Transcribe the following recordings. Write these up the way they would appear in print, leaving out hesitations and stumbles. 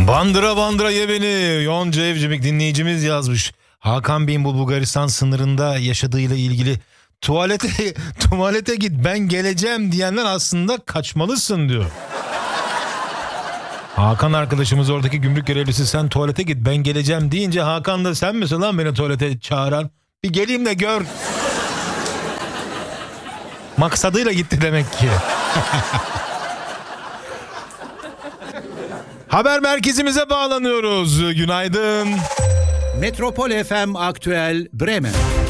Bandıra bandıra ye beni. Yonca Evcimik dinleyicimiz yazmış. Hakan Bey'in bu Bulgaristan sınırında yaşadığıyla ilgili tuvalete git ben geleceğim diyenler aslında kaçmalısın diyor. Hakan arkadaşımız oradaki gümrük görevlisi, sen tuvalete git ben geleceğim deyince Hakan da sen misin lan beni tuvalete çağıran? Bir geleyim de gör. Maksadıyla gitti demek ki. Haber merkezimize bağlanıyoruz. Günaydın. Metropol FM Aktüel Bremen.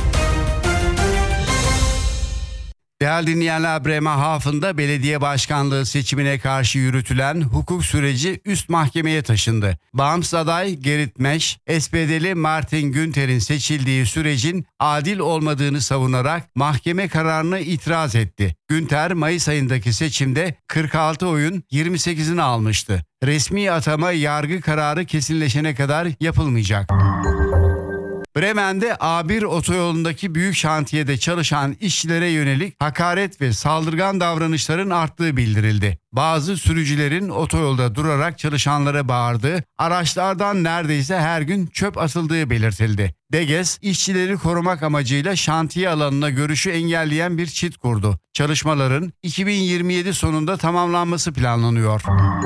Değerli dinleyenler, Bremerhaven'da belediye başkanlığı seçimine karşı yürütülen hukuk süreci üst mahkemeye taşındı. Bağımsız aday Gerrit Mesch, SPD'li Martin Günther'in seçildiği sürecin adil olmadığını savunarak mahkeme kararına itiraz etti. Günther, Mayıs ayındaki seçimde 46 oyun 28'ini almıştı. Resmi atama yargı kararı kesinleşene kadar yapılmayacak. Bremen'de A1 otoyolundaki büyük şantiyede çalışan işçilere yönelik hakaret ve saldırgan davranışların arttığı bildirildi. Bazı sürücülerin otoyolda durarak çalışanlara bağırdığı, araçlardan neredeyse her gün çöp atıldığı belirtildi. DGES, işçileri korumak amacıyla şantiye alanına görüşü engelleyen bir çit kurdu. Çalışmaların 2027 sonunda tamamlanması planlanıyor.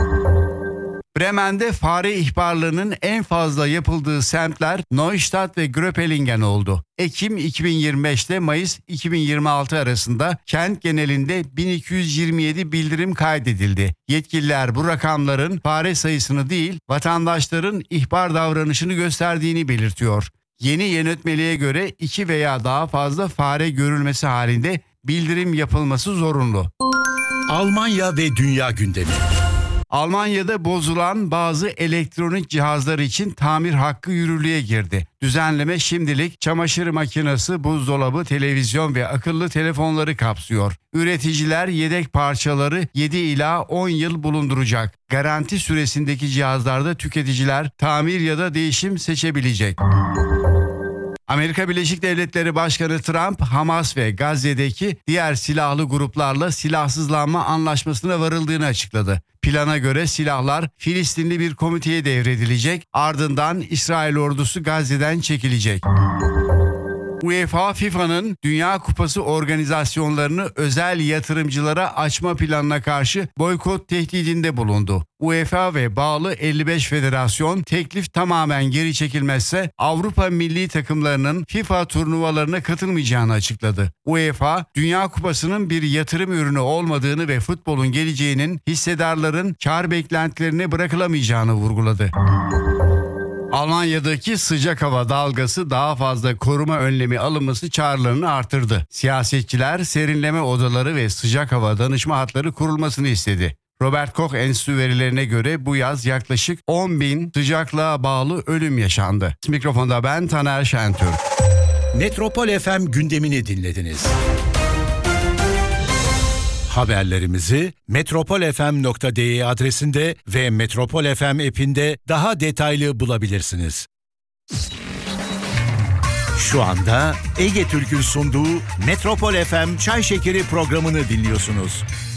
Bremen'de fare ihbarlarının en fazla yapıldığı semtler Neustadt ve Gröpelingen oldu. Ekim 2025'te Mayıs 2026 arasında kent genelinde 1227 bildirim kaydedildi. Yetkililer bu rakamların fare sayısını değil, vatandaşların ihbar davranışını gösterdiğini belirtiyor. Yeni yönetmeliğe göre 2 veya daha fazla fare görülmesi halinde bildirim yapılması zorunlu. Almanya ve dünya gündemi. Almanya'da bozulan bazı elektronik cihazlar için tamir hakkı yürürlüğe girdi. Düzenleme şimdilik çamaşır makinesi, buzdolabı, televizyon ve akıllı telefonları kapsıyor. Üreticiler yedek parçaları 7 ila 10 yıl bulunduracak. Garanti süresindeki cihazlarda tüketiciler tamir ya da değişim seçebilecek. Amerika Birleşik Devletleri Başkanı Trump, Hamas ve Gazze'deki diğer silahlı gruplarla silahsızlanma anlaşmasına varıldığını açıkladı. Plana göre silahlar Filistinli bir komiteye devredilecek, ardından İsrail ordusu Gazze'den çekilecek. UEFA, FIFA'nın Dünya Kupası organizasyonlarını özel yatırımcılara açma planına karşı boykot tehdidinde bulundu. UEFA ve bağlı 55 federasyon teklif tamamen geri çekilmezse Avrupa milli takımlarının FIFA turnuvalarına katılmayacağını açıkladı. UEFA, Dünya Kupası'nın bir yatırım ürünü olmadığını ve futbolun geleceğinin hissedarların kar beklentilerine bırakılamayacağını vurguladı. Almanya'daki sıcak hava dalgası daha fazla koruma önlemi alınması çağrılarını artırdı. Siyasetçiler serinleme odaları ve sıcak hava danışma hatları kurulmasını istedi. Robert Koch Enstitüsü verilerine göre bu yaz yaklaşık 10.000 sıcaklığa bağlı ölüm yaşandı. Mikrofonda ben Taner Şentürk. Metropol FM gündemini dinlediniz. Haberlerimizi metropolfm.de adresinde ve Metropol FM app'inde daha detaylı bulabilirsiniz. Şu anda Ege Türk'ün sunduğu Metropol FM Çay Şekeri programını dinliyorsunuz.